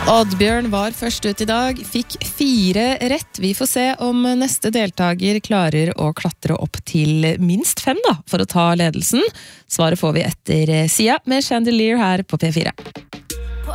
Oddbjørn var først ut i dag, fikk 4 rett. Vi får se om neste deltager klarer å klatre opp til minst 5 da, for å ta ledelsen. Svaret får vi etter sida med Chandelier her på P4.